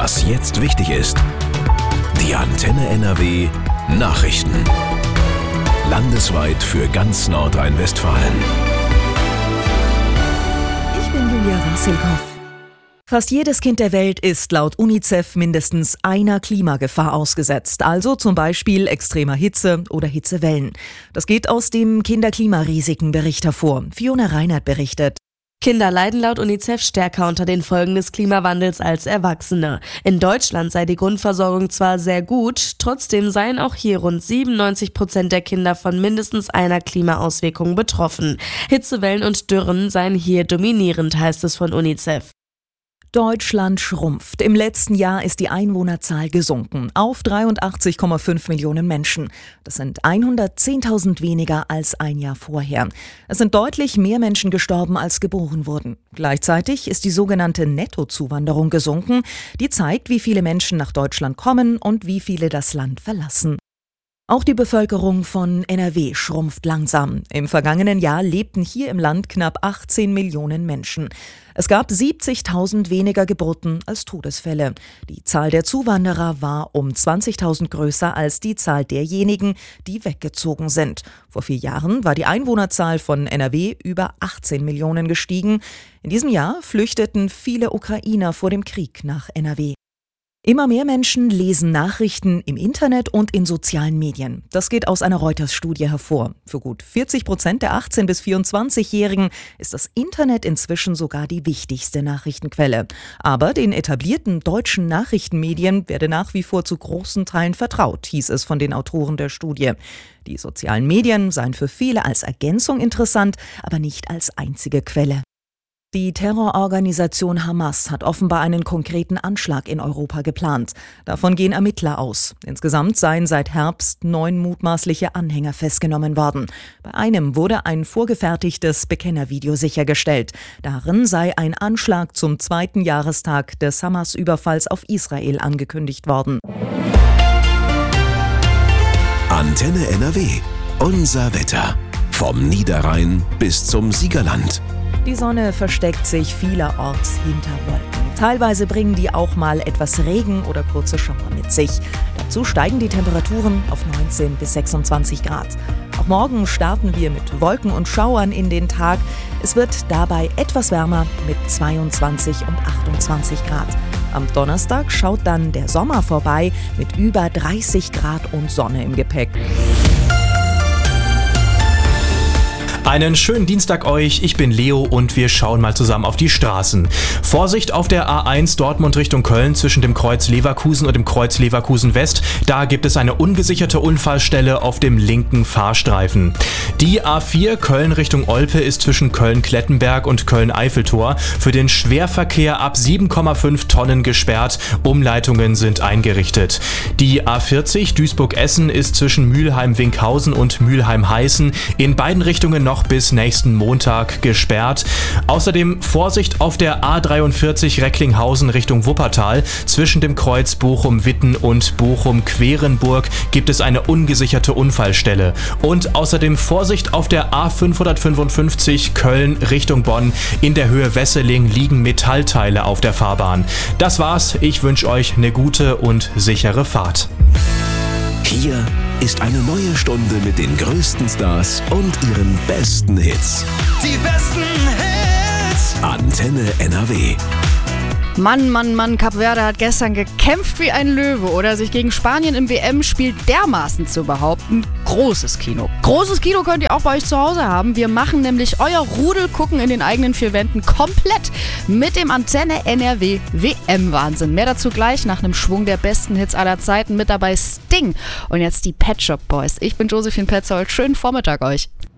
Was jetzt wichtig ist. Die Antenne NRW Nachrichten. Landesweit für ganz Nordrhein-Westfalen. Ich bin Julia Wassilkow. Fast jedes Kind der Welt ist laut UNICEF mindestens einer Klimagefahr ausgesetzt, also zum Beispiel extremer Hitze oder Hitzewellen. Das geht aus dem Kinderklimarisikenbericht hervor. Fiona Reinert berichtet. Kinder leiden laut UNICEF stärker unter den Folgen des Klimawandels als Erwachsene. In Deutschland sei die Grundversorgung zwar sehr gut, trotzdem seien auch hier rund 97% der Kinder von mindestens einer Klimaauswirkung betroffen. Hitzewellen und Dürren seien hier dominierend, heißt es von UNICEF. Deutschland schrumpft. Im letzten Jahr ist die Einwohnerzahl gesunken auf 83,5 Millionen Menschen. Das sind 110.000 weniger als ein Jahr vorher. Es sind deutlich mehr Menschen gestorben, als geboren wurden. Gleichzeitig ist die sogenannte Nettozuwanderung gesunken. Die zeigt, wie viele Menschen nach Deutschland kommen und wie viele das Land verlassen. Auch die Bevölkerung von NRW schrumpft langsam. Im vergangenen Jahr lebten hier im Land knapp 18 Millionen Menschen. Es gab 70.000 weniger Geburten als Todesfälle. Die Zahl der Zuwanderer war um 20.000 größer als die Zahl derjenigen, die weggezogen sind. Vor 4 Jahren war die Einwohnerzahl von NRW über 18 Millionen gestiegen. In diesem Jahr flüchteten viele Ukrainer vor dem Krieg nach NRW. Immer mehr Menschen lesen Nachrichten im Internet und in sozialen Medien. Das geht aus einer Reuters-Studie hervor. Für gut 40% der 18- bis 24-Jährigen ist das Internet inzwischen sogar die wichtigste Nachrichtenquelle. Aber den etablierten deutschen Nachrichtenmedien werde nach wie vor zu großen Teilen vertraut, hieß es von den Autoren der Studie. Die sozialen Medien seien für viele als Ergänzung interessant, aber nicht als einzige Quelle. Die Terrororganisation Hamas hat offenbar einen konkreten Anschlag in Europa geplant. Davon gehen Ermittler aus. Insgesamt seien seit Herbst 9 mutmaßliche Anhänger festgenommen worden. Bei einem wurde ein vorgefertigtes Bekennervideo sichergestellt. Darin sei ein Anschlag zum 2. Jahrestag des Hamas-Überfalls auf Israel angekündigt worden. Antenne NRW. Unser Wetter. Vom Niederrhein bis zum Siegerland. Die Sonne versteckt sich vielerorts hinter Wolken. Teilweise bringen die auch mal etwas Regen oder kurze Schauer mit sich. Dazu steigen die Temperaturen auf 19 bis 26 Grad. Auch morgen starten wir mit Wolken und Schauern in den Tag. Es wird dabei etwas wärmer mit 22 und 28 Grad. Am Donnerstag schaut dann der Sommer vorbei mit über 30 Grad und Sonne im Gepäck. Einen schönen Dienstag euch, ich bin Leo und wir schauen mal zusammen auf die Straßen. Vorsicht auf der A1 Dortmund Richtung Köln zwischen dem Kreuz Leverkusen und dem Kreuz Leverkusen West. Da gibt es eine ungesicherte Unfallstelle auf dem linken Fahrstreifen. Die A4 Köln Richtung Olpe ist zwischen Köln-Klettenberg und Köln-Eiffeltor für den Schwerverkehr ab 7,5 Tonnen gesperrt. Umleitungen sind eingerichtet. Die A40 Duisburg-Essen ist zwischen Mülheim-Winkhausen und Mülheim-Heißen in beiden Richtungen noch bis nächsten Montag gesperrt. Außerdem Vorsicht auf der A43 Recklinghausen Richtung Wuppertal. Zwischen dem Kreuz Bochum-Witten und Bochum-Querenburg gibt es eine ungesicherte Unfallstelle. Und außerdem Vorsicht auf der A555 Köln Richtung Bonn. In der Höhe Wesseling liegen Metallteile auf der Fahrbahn. Das war's. Ich wünsche euch eine gute und sichere Fahrt. Hier ist eine neue Stunde mit den größten Stars und ihren besten Hits. Die besten Hits. Antenne NRW. Mann, Kap Verde hat gestern gekämpft wie ein Löwe oder sich gegen Spanien im WM-Spiel dermaßen zu behaupten. Großes Kino. Großes Kino könnt ihr auch bei euch zu Hause haben. Wir machen nämlich euer Rudel gucken in den eigenen 4 Wänden komplett mit dem Antenne NRW WM-Wahnsinn. Mehr dazu gleich nach einem Schwung der besten Hits aller Zeiten. Mit dabei Sting und jetzt die Pet Shop Boys. Ich bin Josephine Petzold. Schönen Vormittag euch.